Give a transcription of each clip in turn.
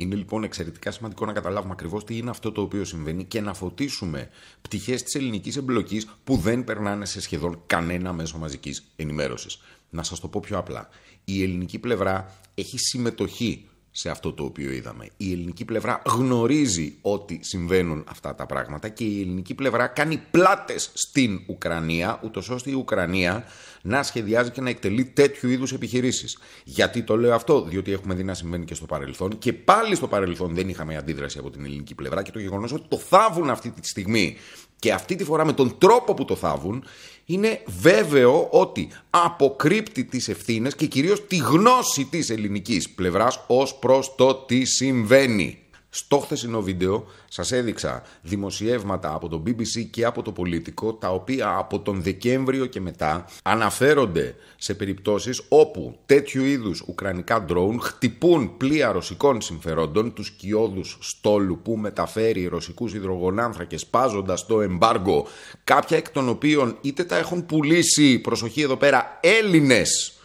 Είναι λοιπόν εξαιρετικά σημαντικό να καταλάβουμε ακριβώς τι είναι αυτό το οποίο συμβαίνει και να φωτίσουμε πτυχές της ελληνικής εμπλοκής που δεν περνάνε σε σχεδόν κανένα μέσο μαζικής ενημέρωσης. Να σας το πω πιο απλά. Η ελληνική πλευρά έχει συμμετοχή σε αυτό το οποίο είδαμε. Η ελληνική πλευρά γνωρίζει ότι συμβαίνουν αυτά τα πράγματα και η ελληνική πλευρά κάνει πλάτες στην Ουκρανία, ούτως ώστε η Ουκρανία να σχεδιάζει και να εκτελεί τέτοιου είδους επιχειρήσεις. Γιατί το λέω αυτό? Διότι έχουμε δει να συμβαίνει και στο παρελθόν και πάλι στο παρελθόν δεν είχαμε αντίδραση από την ελληνική πλευρά και το γεγονός ότι το θάβουν αυτή τη στιγμή και αυτή τη φορά με τον τρόπο που το θάβουν, είναι βέβαιο ότι αποκρύπτει τις ευθύνες και κυρίως τη γνώση της ελληνικής πλευράς ως προς το τι συμβαίνει. Στο χθεσινό βίντεο σας έδειξα δημοσιεύματα από το BBC και από το Πολίτικο, τα οποία από τον Δεκέμβριο και μετά αναφέρονται σε περιπτώσεις όπου τέτοιου είδους ουκρανικά ντρόουν χτυπούν πλοία ρωσικών συμφερόντων, τους κοιόδους στόλου που μεταφέρει ρωσικούς υδρογονάνθρακες σπάζοντας το εμπάργκο, κάποια εκ των οποίων είτε τα έχουν πουλήσει, προσοχή εδώ πέρα, Έλληνες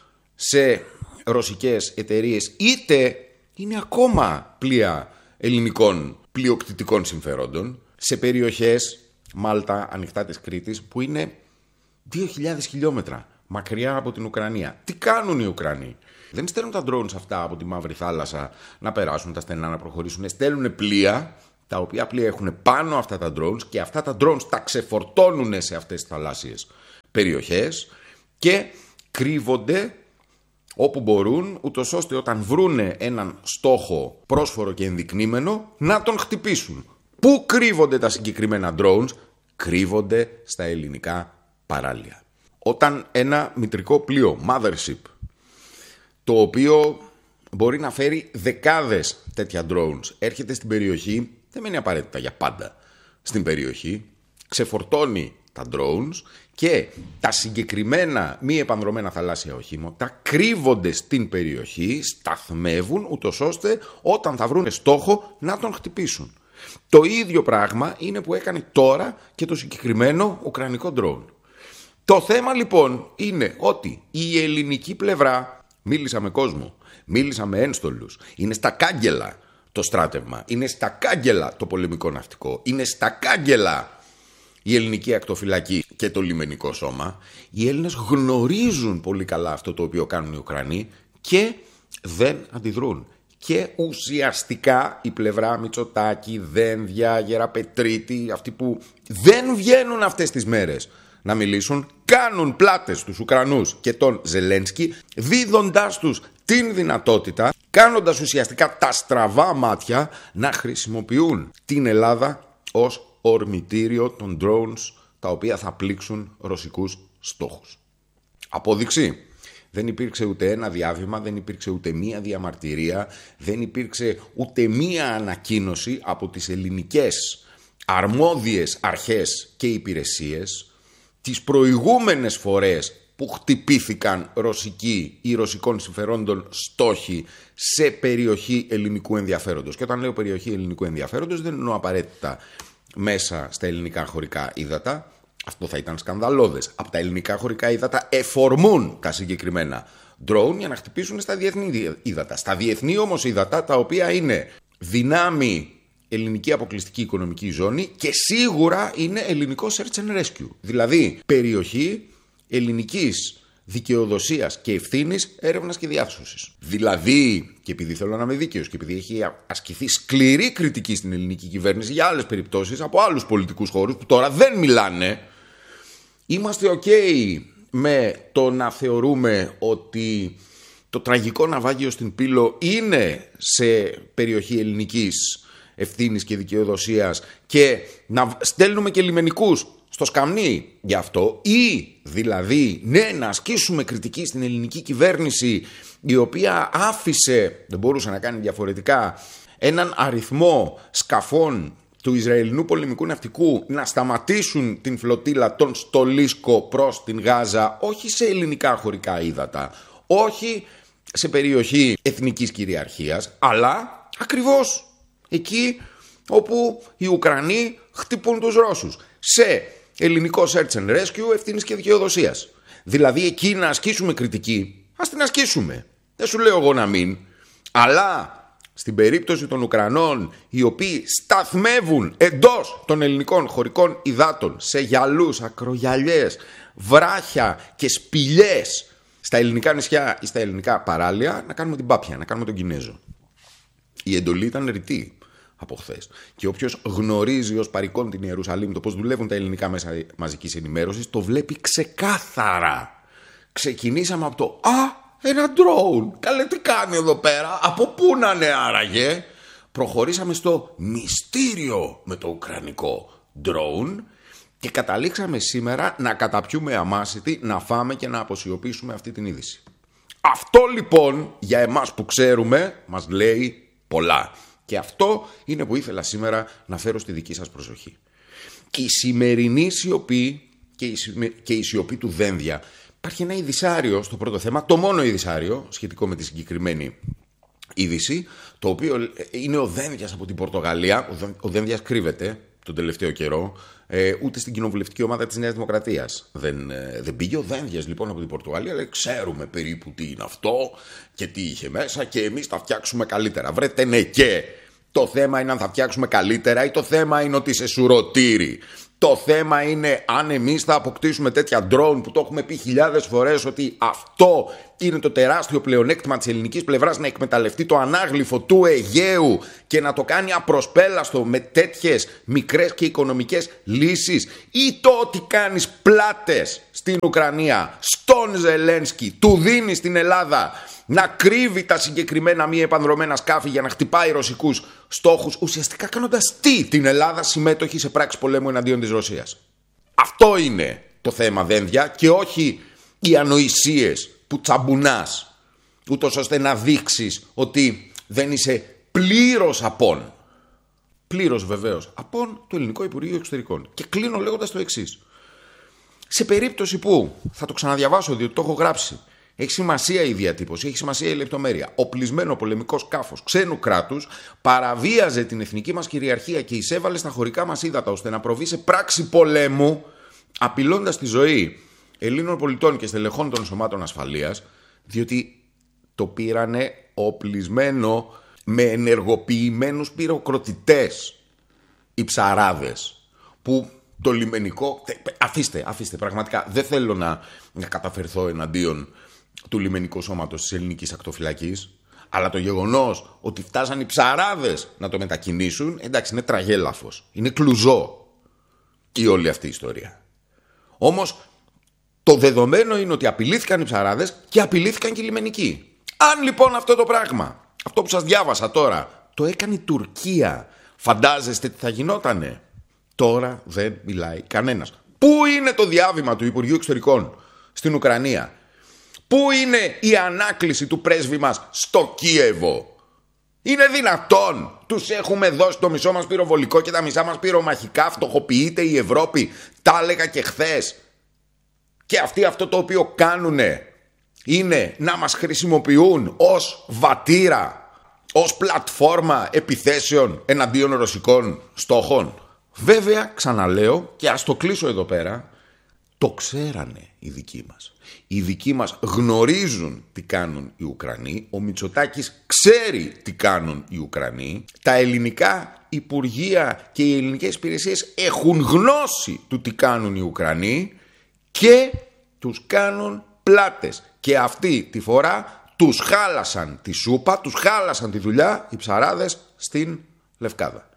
σε ρωσικές εταιρείες, είτε είναι ακόμα πλοία ελληνικών πλειοκτητικών συμφερόντων σε περιοχές Μάλτα, ανοιχτά της Κρήτης, που είναι 2.000 χιλιόμετρα μακριά από την Ουκρανία. Τι κάνουν οι Ουκρανοί? Δεν στέλνουν τα drones αυτά από τη Μαύρη Θάλασσα να περάσουν τα στενά, να προχωρήσουν. Στέλνουν πλοία, τα οποία πλοία έχουν πάνω αυτά τα drones και αυτά τα drones τα ξεφορτώνουν σε αυτές τις θαλάσσιες περιοχές και κρύβονται όπου μπορούν, ούτως ώστε όταν βρούνε έναν στόχο πρόσφορο και ενδεικνύμενο να τον χτυπήσουν. Πού κρύβονται τα συγκεκριμένα drones? Κρύβονται στα ελληνικά παράλια. Όταν ένα μητρικό πλοίο, mothership, το οποίο μπορεί να φέρει δεκάδες τέτοια drones, έρχεται στην περιοχή, δεν μένει απαραίτητα για πάντα στην περιοχή, ξεφορτώνει τα drones και τα συγκεκριμένα μη επανδρομένα θαλάσσια οχήματα κρύβονται στην περιοχή, σταθμεύουν, ούτως ώστε όταν θα βρουν στόχο να τον χτυπήσουν. Το ίδιο πράγμα είναι που έκανε τώρα και το συγκεκριμένο ουκρανικό drone. Το θέμα λοιπόν είναι ότι η ελληνική πλευρά, μίλησα με κόσμο, μίλησα με ένστολους, είναι στα κάγκελα το στράτευμα, είναι στα κάγκελα το πολεμικό ναυτικό, είναι στα κάγκελα η ελληνική ακτοφυλακή και το λιμενικό σώμα. Οι Έλληνες γνωρίζουν πολύ καλά αυτό το οποίο κάνουν οι Ουκρανοί και δεν αντιδρούν. Και ουσιαστικά η πλευρά Μητσοτάκη, Δένδια, Γεραπετρίτη, αυτοί που δεν βγαίνουν αυτές τις μέρες να μιλήσουν, κάνουν πλάτες στους Ουκρανούς και τον Ζελένσκι, δίδοντάς τους την δυνατότητα, κάνοντας ουσιαστικά τα στραβά μάτια, να χρησιμοποιούν την Ελλάδα ως ορμητήριο των drones τα οποία θα πλήξουν ρωσικούς στόχους. Απόδειξη: δεν υπήρξε ούτε ένα διάβημα, δεν υπήρξε ούτε μία διαμαρτυρία, δεν υπήρξε ούτε μία ανακοίνωση από τις ελληνικές αρμόδιες αρχές και υπηρεσίες τις προηγούμενες φορές που χτυπήθηκαν ρωσικοί ή ρωσικών συμφερόντων στόχοι σε περιοχή ελληνικού ενδιαφέροντος. Και όταν λέω περιοχή ελληνικού ενδιαφέροντος δεν εννοώ απαραίτητα μέσα στα ελληνικά χωρικά ύδατα. Αυτό θα ήταν σκανδαλώδες. Από τα ελληνικά χωρικά ύδατα εφορμούν τα συγκεκριμένα drone για να χτυπήσουν στα διεθνή ύδατα. Στα διεθνή όμως ύδατα, τα οποία είναι δυνάμει ελληνική αποκλειστική οικονομική ζώνη και σίγουρα είναι ελληνικό search and rescue. Δηλαδή περιοχή ελληνικής δικαιοδοσίας και ευθύνης, έρευνας και διάσωσης. Δηλαδή, και επειδή θέλω να είμαι δίκαιος και επειδή έχει ασκηθεί σκληρή κριτική στην ελληνική κυβέρνηση για άλλες περιπτώσεις από άλλους πολιτικούς χώρους που τώρα δεν μιλάνε, είμαστε ok με το να θεωρούμε ότι το τραγικό ναυάγιο στην Πύλο είναι σε περιοχή ελληνικής ευθύνης και δικαιοδοσίας και να στέλνουμε και λιμενικούς στο σκαμνί γι' αυτό, ή δηλαδή να ασκήσουμε κριτική στην ελληνική κυβέρνηση η οποία άφησε, δεν μπορούσε να κάνει διαφορετικά, έναν αριθμό σκαφών του Ισραηλινού πολεμικού ναυτικού να σταματήσουν την φλωτήλα των Στολίσκο προς την Γάζα, όχι σε ελληνικά χωρικά ύδατα, όχι σε περιοχή εθνικής κυριαρχίας, αλλά ακριβώς εκεί όπου οι Ουκρανοί χτυπούν τους Ρώσους, σε ελληνικό search and rescue ευθύνης και δικαιοδοσίας. Δηλαδή εκεί να ασκήσουμε κριτική, ας την ασκήσουμε. Δεν σου λέω εγώ να μην, αλλά στην περίπτωση των Ουκρανών, οι οποίοι σταθμεύουν εντός των ελληνικών χωρικών υδάτων σε γυαλούς, ακρογιαλιές, βράχια και σπηλιές στα ελληνικά νησιά ή στα ελληνικά παράλια, να κάνουμε την πάπια, να κάνουμε τον Κινέζο. Η εντολή ήταν ρητή από χθες. Και όποιος γνωρίζει ως παρικόν την Ιερουσαλήμ το πώς δουλεύουν τα ελληνικά μέσα μαζικής ενημέρωσης, το βλέπει ξεκάθαρα. Ξεκινήσαμε από το ένα drone. Καλέ, τι κάνει εδώ πέρα, από πού να είναι άραγε. Προχωρήσαμε στο μυστήριο με το ουκρανικό drone και καταλήξαμε σήμερα να καταπιούμε αμάσιτη, να φάμε και να αποσιωπήσουμε αυτή την είδηση. Αυτό λοιπόν για εμάς που ξέρουμε μας λέει πολλά. Και αυτό είναι που ήθελα σήμερα να φέρω στη δική σας προσοχή. Η σημερινή σιωπή και η σιωπή του Δένδια. Υπάρχει ένα ειδησάριο στο πρώτο θέμα, το μόνο ειδησάριο σχετικό με τη συγκεκριμένη είδηση, το οποίο είναι ο Δένδιας από την Πορτογαλία. Ο Δένδιας κρύβεται τον τελευταίο καιρό, ούτε στην κοινοβουλευτική ομάδα της Νέας Δημοκρατίας δεν πήγε. Ο Δένδιας λοιπόν από την Πορτογαλία λέει: ξέρουμε περίπου τι είναι αυτό και τι είχε μέσα και εμείς θα φτιάξουμε καλύτερα. Βρέτε, ναι, και το θέμα είναι αν θα φτιάξουμε καλύτερα ή το θέμα είναι ότι είσαι σουρωτήρι. Το θέμα είναι αν εμείς θα αποκτήσουμε τέτοια drone που το έχουμε πει χιλιάδες φορές ότι αυτό είναι το τεράστιο πλεονέκτημα της ελληνικής πλευράς, να εκμεταλλευτεί το ανάγλυφο του Αιγαίου και να το κάνει απροσπέλαστο με τέτοιες μικρές και οικονομικές λύσεις, ή το ότι κάνεις πλάτες στην Ουκρανία, στον Ζελένσκι, του δίνει στην Ελλάδα να κρύβει τα συγκεκριμένα μη επανδρωμένα σκάφη για να χτυπάει ρωσικούς στόχους, ουσιαστικά κάνοντας την Ελλάδα συμμέτοχη σε πράξη πολέμου εναντίον της Ρωσίας. Αυτό είναι το θέμα, Δένδια, και όχι οι ανοησίες που τσαμπουνάς, ούτως ώστε να δείξεις ότι δεν είσαι πλήρως απόν. Πλήρως βεβαίως απόν το Ελληνικό Υπουργείο Εξωτερικών. Και κλείνω λέγοντας το εξής. Σε περίπτωση που, θα το ξαναδιαβάσω διότι το έχω γράψει, έχει σημασία η διατύπωση, έχει σημασία η λεπτομέρεια. Οπλισμένο πολεμικό σκάφος ξένου κράτους παραβίαζε την εθνική μας κυριαρχία και εισέβαλε στα χωρικά μας ύδατα ώστε να προβεί σε πράξη πολέμου, απειλώντας τη ζωή Ελλήνων πολιτών και στελεχών των σωμάτων ασφαλείας, διότι το πήρανε οπλισμένο με ενεργοποιημένους πυροκροτητές οι ψαράδες, που το λιμενικό... Αφήστε, πραγματικά δεν θέλω να καταφερθώ εναντίον του λιμενικού σώματος της ελληνικής ακτοφυλακής, αλλά το γεγονός ότι φτάσαν οι ψαράδες να το μετακινήσουν, εντάξει, είναι τραγέλαφος, είναι κλουζό η όλη αυτή η ιστορία. Όμως το δεδομένο είναι ότι απειλήθηκαν οι ψαράδες και απειλήθηκαν και οι λιμενικοί. Αν λοιπόν αυτό το πράγμα, αυτό που σας διάβασα τώρα, το έκανε η Τουρκία, φαντάζεστε τι θα γινότανε? Τώρα δεν μιλάει κανένας. Πού είναι το διάβημα του Υπουργείου Εξωτερικών στην Ουκρανία? Πού είναι η ανάκληση του πρέσβη μας στο Κίεβο? Είναι δυνατόν? Τους έχουμε δώσει το μισό μας πυροβολικό και τα μισά μας πυρομαχικά. Φτωχοποιείται η Ευρώπη. Τα έλεγα και χθες. Και αυτοί αυτό το οποίο κάνουνε είναι να μας χρησιμοποιούν ως βατήρα, ως πλατφόρμα επιθέσεων εναντίον ρωσικών στόχων. Βέβαια, ξαναλέω, και ας το κλείσω εδώ πέρα, το ξέρανε οι δικοί μας. Οι δικοί μας γνωρίζουν τι κάνουν οι Ουκρανοί. Ο Μητσοτάκης ξέρει τι κάνουν οι Ουκρανοί. Τα ελληνικά υπουργεία και οι ελληνικές υπηρεσίες έχουν γνώση του τι κάνουν οι Ουκρανοί και τους κάνουν πλάτες. Και αυτή τη φορά τους χάλασαν τη σούπα, τους χάλασαν τη δουλειά οι ψαράδες στην Λευκάδα.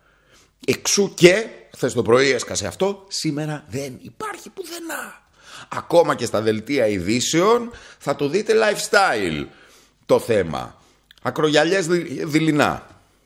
Εξού και, χθες το πρωί έσκασε αυτό, σήμερα δεν υπάρχει πουθενά. Ακόμα και στα δελτία ειδήσεων θα το δείτε lifestyle το θέμα. Ακρογιαλιές δειλινά.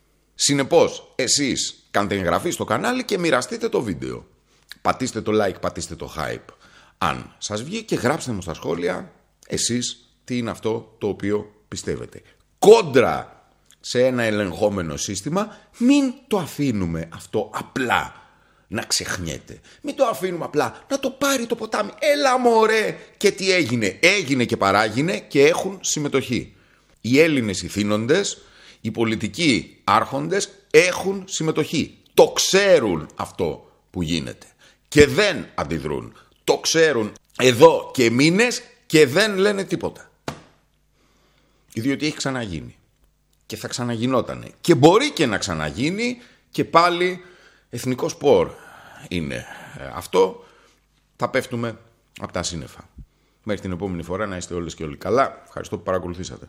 Συνεπώς, εσείς κάντε εγγραφή στο κανάλι και μοιραστείτε το βίντεο. Πατήστε το like, πατήστε το hype αν σας βγει και γράψτε μου στα σχόλια εσείς τι είναι αυτό το οποίο πιστεύετε. Κόντρα σε ένα ελεγχόμενο σύστημα, μην το αφήνουμε αυτό απλά να ξεχνιέται. Μην το αφήνουμε απλά να το πάρει το ποτάμι. Έλα μωρέ! Και τι έγινε? Έγινε και παράγινε και έχουν συμμετοχή. Οι Έλληνες ηθήνοντες, οι πολιτικοί άρχοντες έχουν συμμετοχή. Το ξέρουν αυτό που γίνεται και δεν αντιδρούν. Το ξέρουν εδώ και μήνες και δεν λένε τίποτα. Διότι έχει ξαναγίνει. και θα ξαναγινότανε. Και μπορεί και να ξαναγίνει και πάλι εθνικό σπορ είναι αυτό. Θα πέφτουμε από τα σύννεφα. Μέχρι την επόμενη φορά να είστε όλες και όλοι καλά. Ευχαριστώ που παρακολουθήσατε.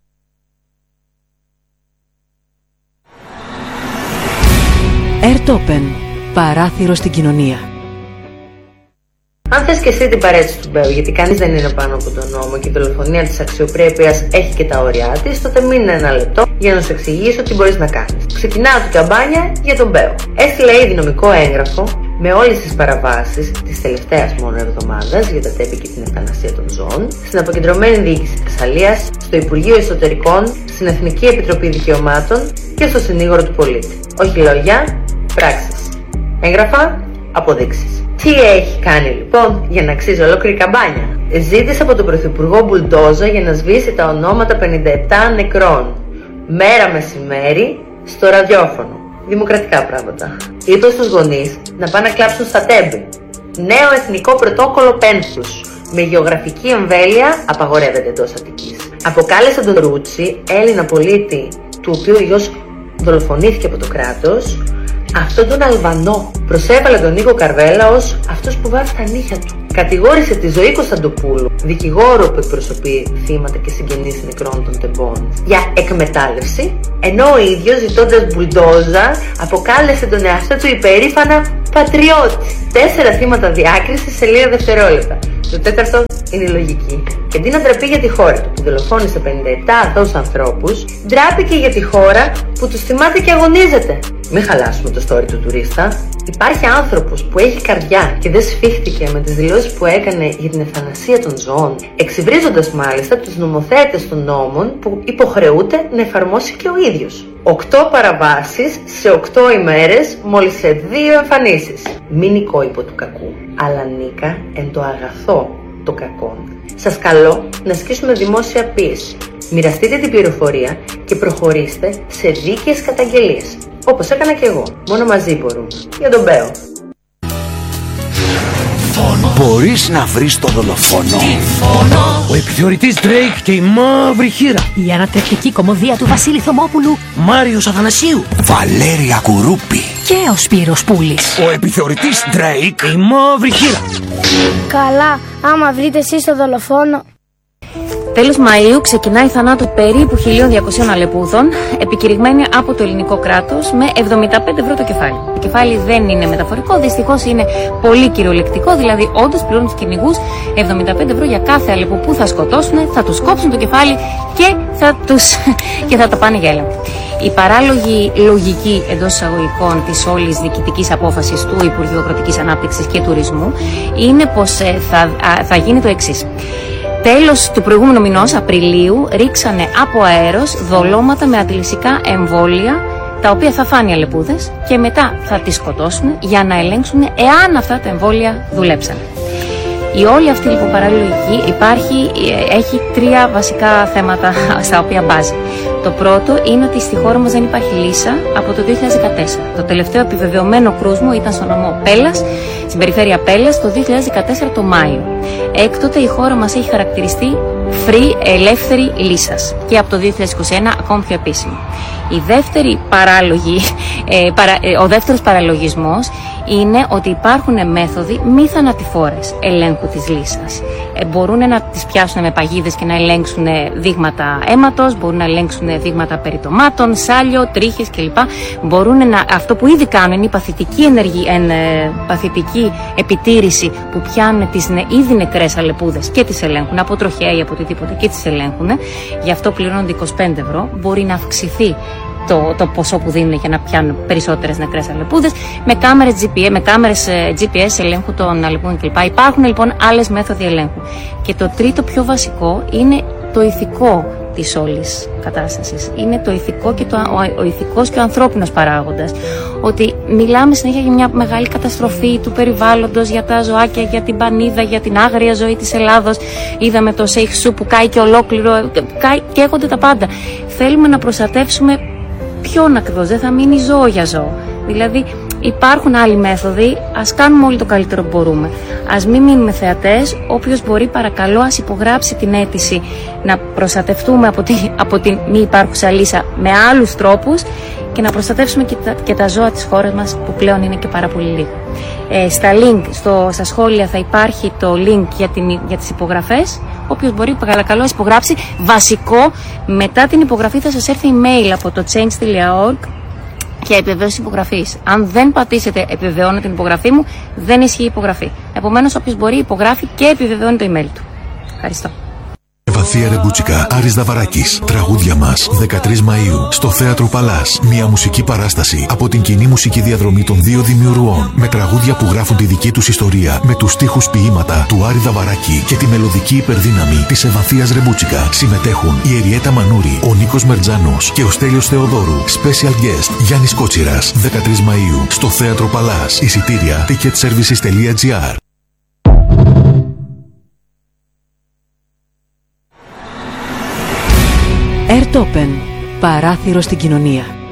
Earth Open. Παράθυρο στην κοινωνία. Αν θες και εσύ την παρέτηση του Μπέου, γιατί κανείς δεν είναι πάνω από τον νόμο και η δολοφονία της αξιοπρέπειας έχει και τα όρια της, τότε μείνε ένα λεπτό για να σου εξηγήσω τι μπορείς να κάνεις. Ξεκινάω την καμπάνια για τον Μπέου. Έστειλε ήδη νομικό έγγραφο με όλες τις παραβάσεις της τελευταίας μόνο εβδομάδας για τα τέμπη και την ευθανασία των ζώων, στην αποκεντρωμένη διοίκηση Θεσσαλίας, στο Υπουργείο Εσωτερικών, στην Εθνική Επιτροπή Δικαιωμάτων και στο συνήγορο του πολίτη. Όχι λόγια, πράξεις. Έγγραφα, αποδείξεις. Τι έχει κάνει λοιπόν για να αξίζει ολόκληρη καμπάνια? Ζήτησε από τον Πρωθυπουργό μπουλντόζα για να σβήσει τα ονόματα 57 νεκρών. Μέρα μεσημέρι στο ραδιόφωνο. Δημοκρατικά πράγματα. Είπε στους γονείς να πάνε να κλάψουν στα τέμπη. Νέο εθνικό πρωτόκολλο πένθους. Με γεωγραφική εμβέλεια απαγορεύεται εντός Αττικής. Αποκάλεσε τον Ρούτσι, Έλληνα πολίτη, του οποίου ο γιος δολοφονήθηκε από το κράτος, αυτόν τον Αλβανό. Προσέβαλε τον Νίκο Καρβέλα ως αυτός που βάζει τα νύχια του. Κατηγόρησε τη Ζωή Κωνσταντοπούλου, δικηγόρο που εκπροσωπεί θύματα και συγγενείς νεκρών των τεμπών, για εκμετάλλευση, ενώ ο ίδιος, ζητώντας μπουλντόζα, αποκάλεσε τον εαυτό του υπερήφανα πατριώτη. 4 θύματα διάκρισης σε λίγα δευτερόλεπτα. Το τέταρτο είναι η λογική. Και αντί να ντραπεί για τη χώρα του που δολοφόνησε 57 αθώους ανθρώπους, ντράπηκε για τη χώρα που τους θυμάται και αγωνίζεται. Μην χαλάσουμε το story του τουρίστα. Υπάρχει άνθρωπος που έχει καρδιά και δεν σφίχτηκε με τις δηλώσεις που έκανε για την ευθανασία των ζώων, εξυβρίζοντας μάλιστα τους νομοθέτες των νόμων που υποχρεούται να εφαρμόσει και ο ίδιος. 8 παραβάσεις σε 8 ημέρες, μόλις σε 2 εμφανίσεις. Μην νικώ του κακού, αλλά νίκα εν το αγαθό το κακό. Σας καλώ να ασκήσουμε δημόσια πίεση. Μοιραστείτε την πληροφορία και προχωρήστε σε δίκαιες καταγγελίες. Όπως έκανα και εγώ. Μόνο μαζί μπορούμε. Για τον Μπέο. Μπορείς να βρεις το δολοφόνο. Ο επιθεωρητής Drake και η μαύρη χήρα. Η ανατρεπτική κωμωδία του Βασίλη Θωμόπουλου. Μάριος Αθανασίου. Βαλέρια Κουρούπη. Και ο Σπύρος Πούλης. Ο επιθεωρητής Drake. Η μαύρη χήρα. Καλά, άμα βρείτε εσείς το δολοφόνο. Τέλος Μαΐου ξεκινάει θανάτου περίπου 1.200 αλεπούδων, επικηρυγμένη από το ελληνικό κράτος με 75 ευρώ το κεφάλι. Το κεφάλι δεν είναι μεταφορικό, δυστυχώς είναι πολύ κυριολεκτικό, δηλαδή όντως πληρώνουν τους κυνηγούς 75 ευρώ για κάθε αλεπού που θα σκοτώσουν, θα τους κόψουν το κεφάλι και θα τα πάνε για έλεγχο. Η παράλογη λογική εντός εισαγωγικών της όλης διοικητικής απόφασης του Υπουργείου Αγροτικής Ανάπτυξης και Τουρισμού είναι πως θα γίνει το εξής. Τέλος του προηγούμενου μηνός, Απριλίου, ρίξανε από αέρος δολώματα με αντιλυσικά εμβόλια, τα οποία θα φάνε οι αλεπούδες και μετά θα τις σκοτώσουν για να ελέγξουν εάν αυτά τα εμβόλια δουλέψαν. Η όλη αυτή λοιπόν παραλογική έχει 3 βασικά θέματα στα οποία μπάζει. Το πρώτο είναι ότι στη χώρα μας δεν υπάρχει λύσα από το 2014. Το τελευταίο επιβεβαιωμένο κρούσμο ήταν στο νομό Πέλλας, στην περιφέρεια Πέλλας, το 2014 το Μάιο. Έκτοτε η χώρα μας έχει χαρακτηριστεί free, ελεύθερη λύσας και από το 2021 ακόμη πιο επίσημη. Ο δεύτερος παραλογισμός είναι ότι υπάρχουν μέθοδοι μη θανατηφόρες ελέγχου της λύσας. Μπορούν να τις πιάσουν με παγίδες και να ελέγξουν δείγματα αίματος, μπορούν να ελέγξουν δείγματα περιτομάτων, σάλιο, τρίχες κλπ. Αυτό που ήδη κάνουν είναι η παθητική επιτήρηση που πιάνουν τις ήδη νεκρές αλεπούδες και τις ελέγχουν από τροχέα ή από οτιδήποτε και τις ελέγχουν. Γι' αυτό πληρώνονται 25 ευρώ. Μπορεί να αυξηθεί το ποσό που δίνουν για να πιάνουν περισσότερες νεκρές αλεπούδες με κάμερες GPS ελέγχου των αλεπούδων κλπ. Υπάρχουν λοιπόν άλλες μέθοδοι ελέγχου. Και το τρίτο πιο βασικό είναι το ηθικό της όλης κατάστασης. Είναι το ηθικό και ο ηθικός και ο ανθρώπινος παράγοντας. Ότι μιλάμε συνέχεια για μια μεγάλη καταστροφή του περιβάλλοντος, για τα ζωάκια, για την πανίδα, για την άγρια ζωή της Ελλάδος. Είδαμε το Σέιχ-Σου που κάει και ολόκληρο, καίγονται τα πάντα. Θέλουμε να προστατεύσουμε ποιον ακριβώς, δεν θα μείνει ζώο για ζώο. Δηλαδή Υπάρχουν άλλοι μέθοδοι, ας κάνουμε όλοι το καλύτερο που μπορούμε. Ας μην μείνουμε θεατές, όποιος μπορεί παρακαλώ ας υπογράψει την αίτηση να προστατευτούμε από την μη υπάρχουσα λύσα με άλλους τρόπους και να προστατεύσουμε και τα ζώα της χώρας μας που πλέον είναι και πάρα πολύ λίγο. Στα σχόλια θα υπάρχει το link για τις υπογραφές. Όποιος μπορεί παρακαλώ υπογράψει. Βασικό, μετά την υπογραφή θα σας έρθει email από το change.org για επιβεβαίωση υπογραφής. Αν δεν πατήσετε επιβεβαιώνω την υπογραφή μου, δεν ισχύει η υπογραφή. Επομένως, όποιος μπορεί υπογράφει και επιβεβαιώνει το email του. Ευχαριστώ. Ευανθία Ρεμπούτσικα, Άρης Δαβαράκης. Τραγούδια μας 13 Μαΐου στο Θέατρο Παλάς. Μια μουσική παράσταση από την κοινή μουσική διαδρομή των δύο δημιουργών. Με τραγούδια που γράφουν τη δική τους ιστορία. Με τους στίχους ποίηματα του Άρη Δαβαράκη και τη μελωδική υπερδύναμη της Ευανθίας Ρεμπούτσικα. Συμμετέχουν η Εριέτα Μανούρη, ο Νίκος Μερτζάνος και ο Στέλιος Θεοδόρου. Special guest Γιάννης Κότσιρας. 13 Μαΐου στο Θέατρο Παλάς. Εισιτήρια ticketservices.gr. Airtopen. Παράθυρο στην κοινωνία.